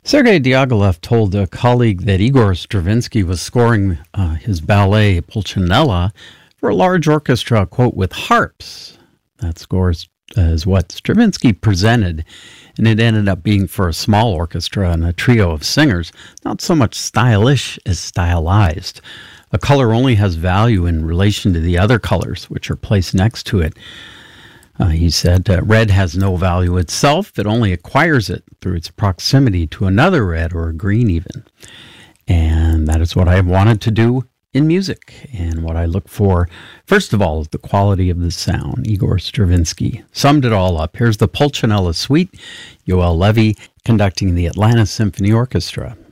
Sergei Diaghilev told a colleague that Igor Stravinsky was scoring his ballet Pulcinella for a large orchestra, quote, with harps. That score is what Stravinsky presented, and it ended up being for a small orchestra and a trio of singers, not so much stylish as stylized. A color only has value in relation to the other colors, which are placed next to it. He said, red has no value itself. It only acquires it through its proximity to another red or a green even. And that is what I wanted to do in music. And what I look for, first of all, is the quality of the sound. Igor Stravinsky summed it all up. Here's the Pulcinella Suite, Yoel Levy conducting the Atlanta Symphony Orchestra.